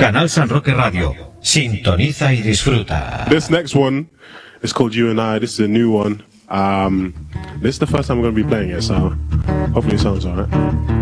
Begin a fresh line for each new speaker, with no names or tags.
Canal San Roque Radio. Sintoniza y disfruta.
This next one is called You and I. This is a new one. This is the first time I'm going to be playing it, so hopefully it sounds alright.